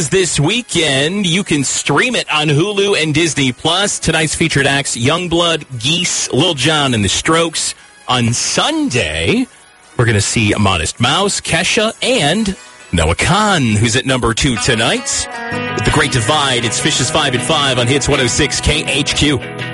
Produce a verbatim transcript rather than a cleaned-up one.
Oscars this weekend. You can stream it on Hulu and Disney Plus. Tonight's featured acts, Youngblood, Geese, Lil Jon and the Strokes. On Sunday, we're going to see Modest Mouse, Kesha, and Noah Kahan, who's at number two tonight. With The Great Divide, it's Fishes five and five on Hits one oh six K H Q.